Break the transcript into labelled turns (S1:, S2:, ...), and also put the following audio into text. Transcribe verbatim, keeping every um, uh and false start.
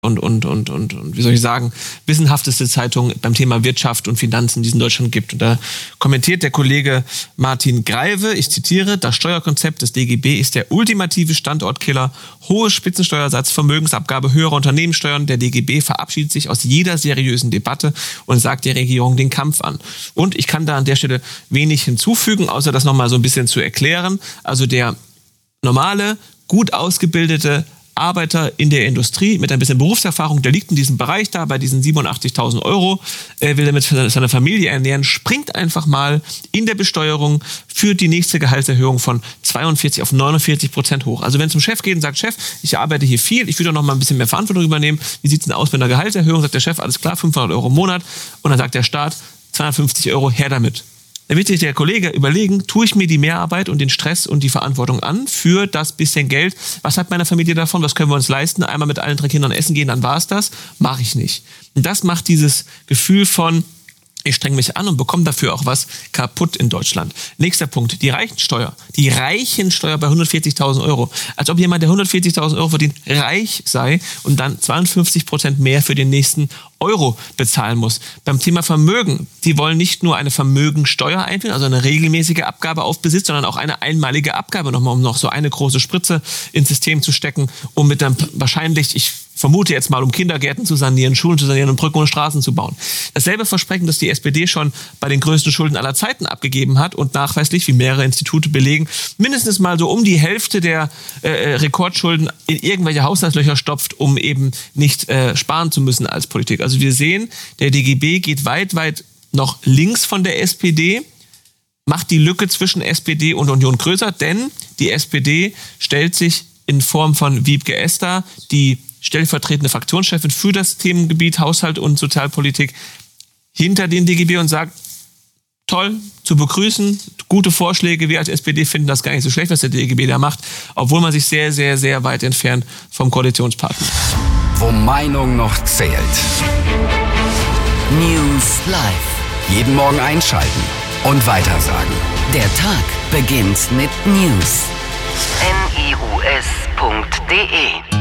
S1: und, und, und, und, und, wie soll ich sagen, wissenhafteste Zeitung beim Thema Wirtschaft und Finanzen, die es in Deutschland gibt. Und da kommentiert der Kollege Martin Greive, ich zitiere, das Steuerkonzept des D G B ist der ultimative Standortkiller. Hohe Spitzensteuersatz, Vermögensabgabe, höhere Unternehmenssteuern. Der D G B verabschiedet sich aus jeder seriösen Debatte und sagt der Regierung den Kampf an. Und ich kann da an der Stelle wenig hinzufügen, außer das nochmal so ein bisschen zu erklären. Also der normale, gut ausgebildete Arbeiter in der Industrie mit ein bisschen Berufserfahrung, der liegt in diesem Bereich da, bei diesen siebenundachtzigtausend Euro, äh, will damit seine Familie ernähren, springt einfach mal in der Besteuerung für die nächste Gehaltserhöhung von zweiundvierzig auf neunundvierzig Prozent hoch. Also wenn zum Chef geht und sagt, Chef, ich arbeite hier viel, ich würde noch mal ein bisschen mehr Verantwortung übernehmen, wie sieht es denn aus mit einer Gehaltserhöhung? Sagt der Chef, alles klar, fünfhundert Euro im Monat. Und dann sagt der Staat, zweihundertfünfzig Euro, her damit. Da wird sich der Kollege überlegen, tue ich mir die Mehrarbeit und den Stress und die Verantwortung an für das bisschen Geld? Was hat meine Familie davon? Was können wir uns leisten? Einmal mit allen drei Kindern essen gehen, dann war es das. Mache ich nicht. Und das macht dieses Gefühl von, ich streng mich an und bekomme dafür auch was kaputt in Deutschland. Nächster Punkt, die Reichensteuer. Die Reichensteuer bei hundertvierzigtausend Euro. Als ob jemand, der hundertvierzigtausend Euro verdient, reich sei und dann zweiundfünfzig Prozent mehr für den nächsten Euro bezahlen muss. Beim Thema Vermögen, die wollen nicht nur eine Vermögensteuer einführen, also eine regelmäßige Abgabe auf Besitz, sondern auch eine einmalige Abgabe nochmal, um noch so eine große Spritze ins System zu stecken, um mit dann wahrscheinlich, ich vermute jetzt mal, um Kindergärten zu sanieren, Schulen zu sanieren und Brücken und Straßen zu bauen. Dasselbe Versprechen, das die S P D schon bei den größten Schulden aller Zeiten abgegeben hat und nachweislich, wie mehrere Institute belegen, mindestens mal so um die Hälfte der äh, Rekordschulden in irgendwelche Haushaltslöcher stopft, um eben nicht äh, sparen zu müssen als Politik. Also wir sehen, der D G B geht weit, weit noch links von der S P D, macht die Lücke zwischen S P D und Union größer, denn die S P D stellt sich in Form von Wiebke Esther, die stellvertretende Fraktionschefin für das Themengebiet Haushalt und Sozialpolitik, hinter den D G B und sagt, toll, zu begrüßen, gute Vorschläge, wir als S P D finden das gar nicht so schlecht, was der D G B da macht, obwohl man sich sehr, sehr, sehr weit entfernt vom Koalitionspartner.
S2: Wo Meinung noch zählt. News Live. Jeden Morgen einschalten und weitersagen. Der Tag beginnt mit News.
S3: N I U S punkt D E